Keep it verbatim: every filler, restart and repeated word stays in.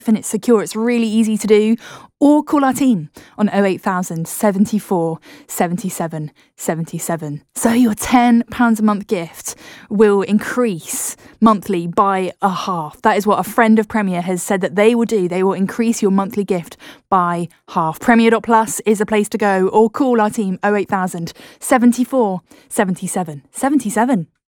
and it's secure. It's really easy to do. Or call our team on oh eight thousand, seventy-four, seventy-seven, seventy-seven. So your ten pounds a month gift will increase monthly by a half. That is what a friend of Premier has said that they will do. They will increase your monthly gift by half. Premier dot plus is a place to go, or call our team oh eight thousand, seventy-four, seventy-seven, seventy-seven.